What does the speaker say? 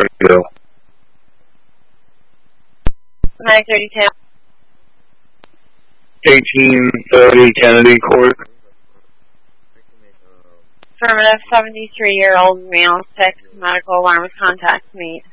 you? 932. 1830 Kennedy Court. Affirmative, 73-year-old male, 6, medical alarm, contact me.